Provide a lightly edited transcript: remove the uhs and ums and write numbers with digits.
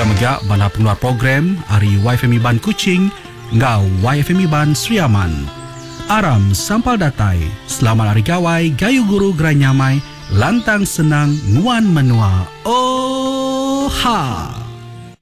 megak bala pengeluar program Ari YFM Ban Kuching ngau YFM Ban Sriaman. Aram sampal datai, selamat hari gawai, gayu guru geranyamai, lantang senang, nguan menua. Oh ha!